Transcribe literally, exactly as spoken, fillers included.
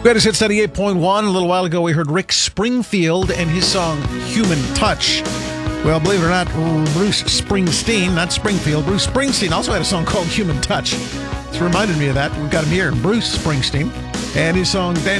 Greatest Hits ninety-eight point one. A little while ago, we heard Rick Springfield and his song Human Touch. Well, believe it or not, Bruce Springsteen, not Springfield, Bruce Springsteen also had a song called Human Touch. It's reminded me of that. We've got him here, Bruce Springsteen, and his song Dancing